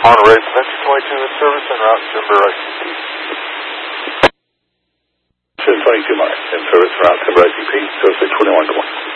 Monterey, Dimension 22 in service en route, Timber ICP. Dimension 22 Monterey, in service en route, Timber ICP, 0621 to 1.